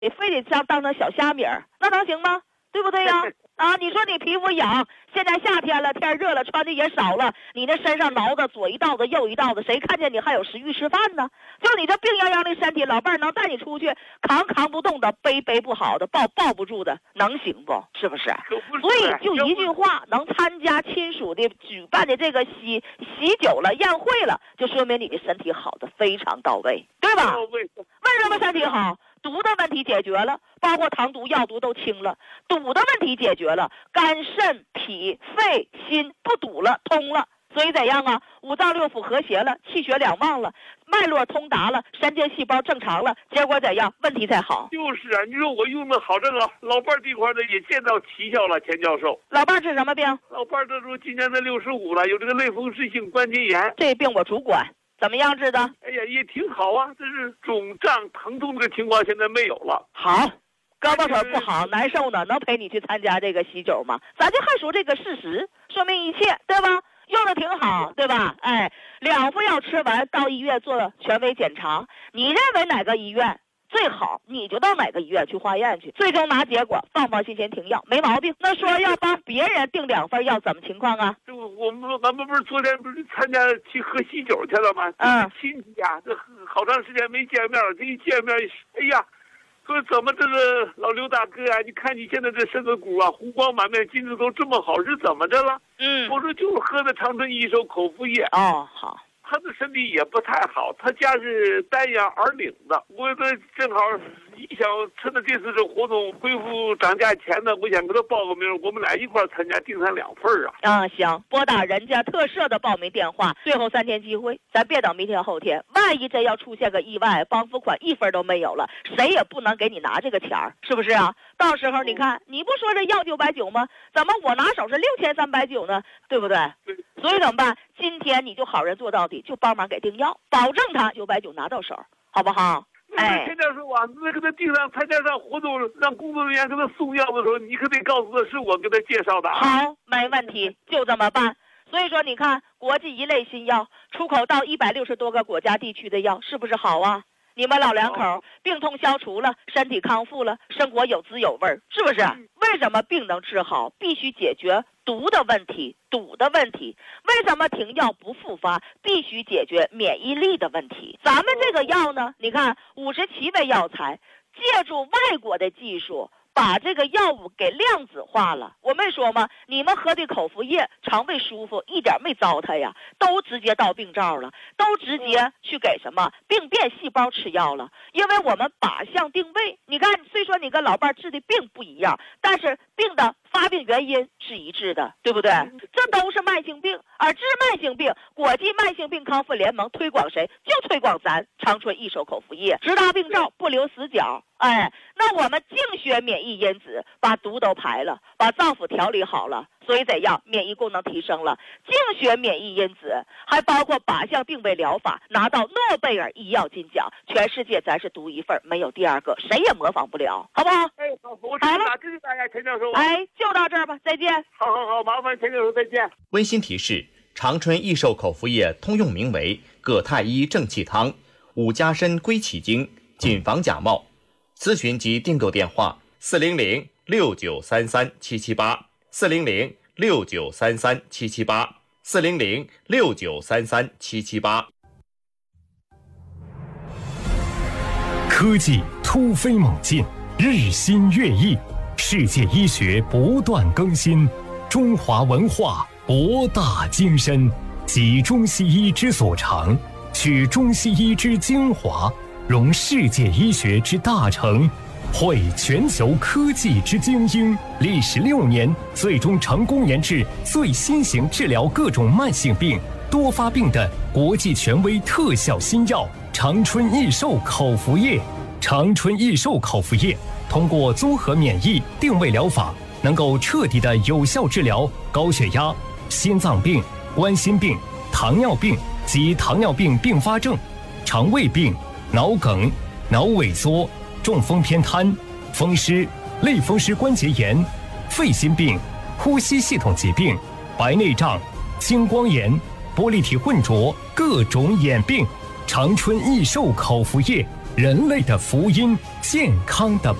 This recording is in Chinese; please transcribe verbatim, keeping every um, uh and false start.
你非得像当成小虾米儿，那能行吗？对不对呀？啊，你说你皮肤痒，现在夏天了，天热了，穿的也少了，你那身上挠的左一道子右一道子，谁看见你还有食欲吃饭呢？就你这病殃殃的身体，老伴儿能带你出去，扛扛不动的，背背不好的，抱抱不住的，能行不？是不是？所以就一句话，能参加亲属的举办的这个喜喜酒了、宴会了，就说明你的身体好的非常到位，对吧？为什么身体好？毒的问题解决了，包括糖毒、药毒都清了，堵的问题解决了，肝肾脾肺心不堵了，通了，所以怎样啊？五脏六腑和谐了，气血两旺了，脉络通达了，神经细胞正常了，结果怎样？问题才好。 就是啊，你说我用的好，这个老伴儿这块的也见到奇效了，钱教授。 老伴儿治什么病？ 老伴儿这时候今年才六十五了，有这个类风湿性关节炎， 这病我主管。怎么样治的？ 哎呀，也挺好啊，这是肿胀疼痛这个情况现在没有了。 好，胳膊腿不好难受呢，能陪你去参加这个喜酒吗？咱就还说这个事实，说明一切，对吧？用的挺好，对吧？哎，两副药吃完，到医院做权威检查，你认为哪个医院最好，你就到哪个医院去化验去，最终拿结果，放放心先停药，没毛病。那说要帮别人订两份药，怎么情况啊？ 这我们俺们不是昨天不是参加去喝喜酒去了吗？ 嗯， 亲戚呀，这好长时间没见面了，这一见面，哎呀，说怎么这个老刘大哥啊，你看你现在这身子骨啊，红光满面，筋子都这么好，是怎么着了？ 嗯， 我说就是喝的长春益寿口服液。 哦，好。 他的身体也不太好，他家是丹阳耳岭的，我这正好一想趁着这次这活动恢复涨价前呢，我想给他报个名，我们俩一块参加，订上两份啊。 啊，行，拨打人家特设的报名电话，最后三天机会，咱别等明天后天，万一真要出现个意外，帮扶款一分都没有了，谁也不能给你拿这个钱儿，是不是啊？到时候你看，你不说这要九百九吗？怎么我拿手是六千三百九呢？对不对？所以怎么办？今天你就好人做到底，就帮忙给订药，保证他九百九拿到手，好不好？ 哎，现在是我那给他订上参加上活动，让工作人员给他送药的时候，你可得告诉他是我给他介绍的。 好，没问题，就这么办。所以说，你看国际一类新药出口到一百六十多个国家地区的药，是不是好啊？你们老两口病痛消除了，身体康复了，生活有滋有味，是不是？为什么病能治好？必须解决毒的问题、堵的问题。为什么停药不复发？必须解决免疫力的问题。咱们这个药呢，你看五十七味药材，借助外国的技术，把这个药物给量子化了。我没说吗？你们喝的口服液，肠胃舒服，一点没糟蹋呀，都直接到病灶了，都直接去给什么病变细胞吃药了。因为我们靶向定位，你看，虽说你跟老伴治的病不一样，但是病的发病原因是一致的，对不对？这都是慢性病，而治慢性病，国际慢性病康复联盟推广谁？就推广咱长春益寿口服液，直达病灶，不留死角。哎，那我们净血免疫因子把毒都排了，把脏腑调理好了，所以怎样？免疫功能提升了。净血免疫因子还包括靶向定位疗法，拿到诺贝尔医药金奖，全世界咱是独一份，没有第二个，谁也模仿不了，好不好？ 哎，好，我知道了，谢谢大家，钱教授。 哎，就到这儿吧，再见。 好好好，麻烦钱教授，再见。 温馨提示：长春益寿口服液通用名为葛太医正气汤、五加参归气精，谨防假冒。咨询及订购电话：四零零六九三三七七八，四零零六九三三七七八，四零零六九三三七七八。 科技突飞猛进，日新月异，世界医学不断更新，中华文化博大精深，集中西医之所长，取中西医之精华，融世界医学之大成，汇全球科技之精英，历时六年，最终成功研制最新型治疗各种慢性病、多发病的国际权威特效新药长春益寿口服液。长春益寿口服液通过综合免疫定位疗法，能够彻底的有效治疗高血压、心脏病、冠心病、糖尿病及糖尿病并发症、肠胃病、脑梗、脑萎缩、中风偏瘫、风湿、类风湿关节炎、肺心病、呼吸系统疾病、白内障、青光眼、玻璃体混浊各种眼病。长春益寿口服液人类的福音，健康的